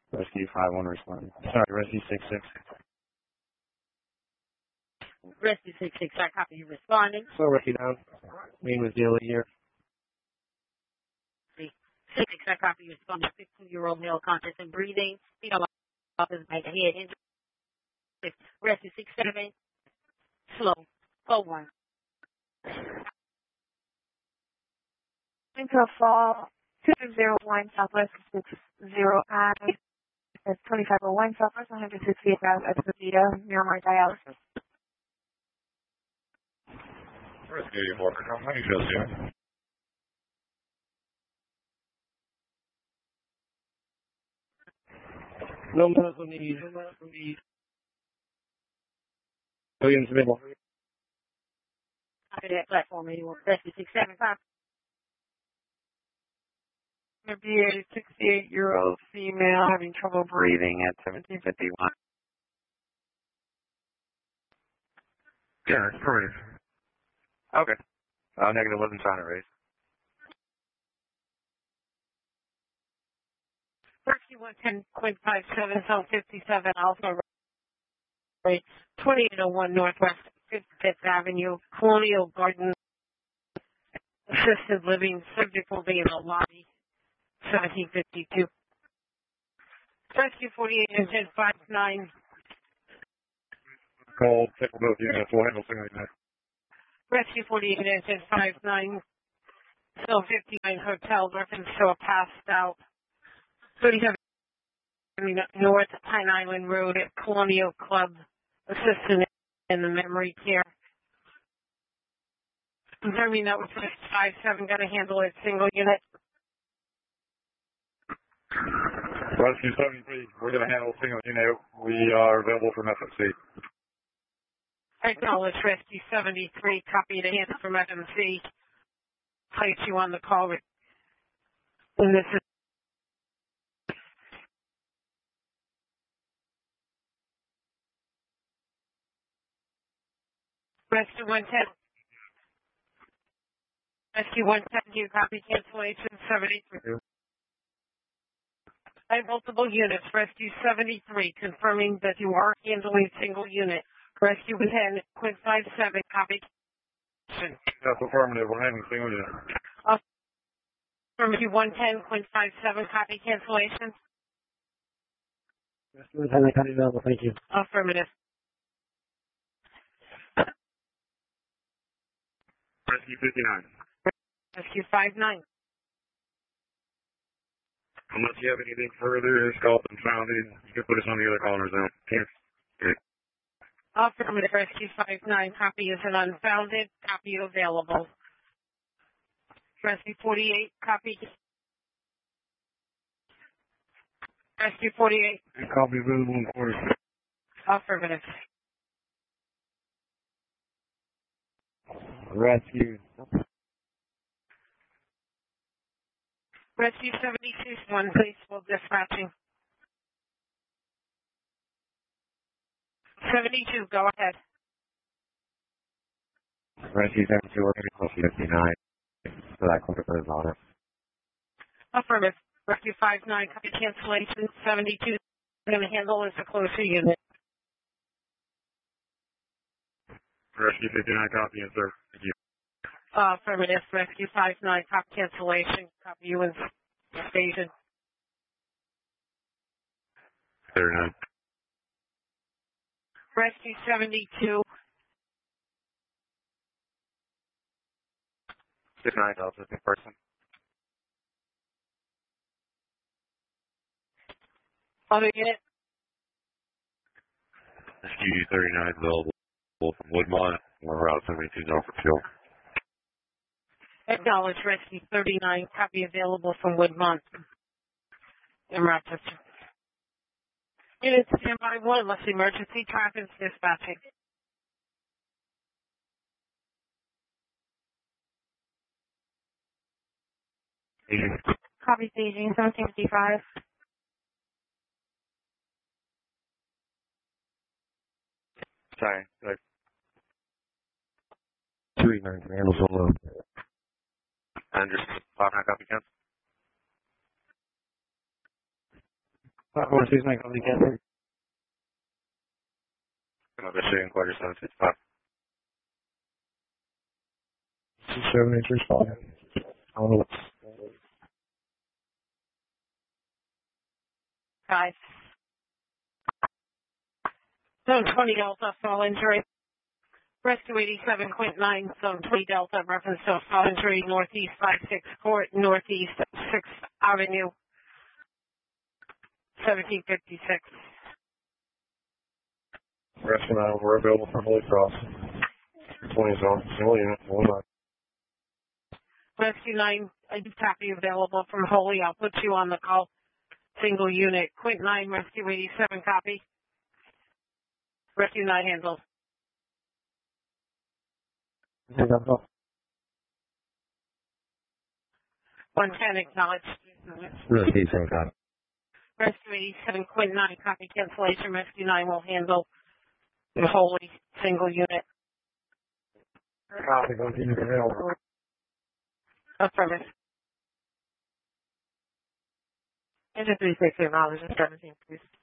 Rescue 5-1 responding. Sorry, Rescue 6-6. Rescue 6-6, I copy you responding. So Rescue down. Meeting with Dealer here. 6-6, I copy you responding. 15-year-old male conscious and breathing. Fetal office by the head injury. Rescue 6-7. Slow. 4-1. Into a fall 201 Southwest 60I. That's 2501 Southwest 168 Esposito, Miramar Dialysis. Rescue Walker, how many shows here? No medical need. Williams Middle. Copy that platform. Anyone? Rescue 675. Going to be a 68-year-old female having trouble breathing at 1751. Yeah, it's correct. Okay. Negative wasn't trying to raise. Rescue 110.57, Zone 57, Alpha Rate, 2801 Northwest 55th Avenue, Colonial Garden, Assisted Living, subject will be in the lobby, 1752. Rescue 48 and 1059. Call, check both units, we'll handle single unit. Rescue 48 and 1059. Zone 59 Hotel, reference to a passed out. 37 North Pine Island Road at Colonial Club, assistant in the memory care. Confirming that was 57, going to handle it single unit. Rescue 73, we're going to handle single unit. We are available from FMC. Acknowledge Rescue 73, copy to hand from FMC. Place you on the call. And this is Rescue 110. Rescue 110, you copy cancellation 73. I have multiple units. Rescue 73, confirming that you are handling single unit. Rescue 10.57, copy. That's affirmative, we're handling single unit. Rescue 110.57, copy cancellation. Rescue 10, I copy available, thank you. Affirmative. Rescue 59. Rescue 59. Unless you have anything further, scalp and founded, you can put us on the other callers now. Okay. Affirmative. Rescue 59, copy is an unfounded, copy available. Rescue 48, copy. Rescue 48. Copy available in quarters. Affirmative. Rescue. Rescue 72, one please, full dispatching. 72, go ahead. Rescue 72, we're going to close 59. So that quarter for his honor. Affirmative. Rescue 59, copy cancellation. 72, going to handle as a closer unit. Rescue 59, copy and sir. Thank you. Affirmative. Rescue 59, copy cancellation. Copy you in station. 39. Rescue 72. 69, Delta, in person. Other unit. Rescue 39 available from Woodmont. We're Route 72 north for fuel. Acknowledge Rescue 39, copy available from Woodmont in Rochester. Unit standby 1, unless emergency traffic dispatching. Copy staging 1755. Sorry. 289, handle solo. And just 59 copy cancel. Horses might go together. Another shooting quarter 765. 7 respond. On the left. 5. Zone 20 Delta, fall injury. Rescue 87, Quint 9, Zone 20 Delta, reference to fall injury, Northeast 56 Court, Northeast 6th Avenue, 1756. Rescue 9, we're available for Holy Cross. 20 zone, single unit, 1 Rescue 9, I do copy available from Holy. I'll put you on the call. Single unit. Quint 9, Rescue 87, copy. Rescue 9 handled. 110 acknowledged. Northeast and copy. Rescue 87, Quint 9, copy cancellation. Rescue 9 will handle the Holy single unit. Copy, go to the Affirmative. Engine 360 acknowledged. 17, please.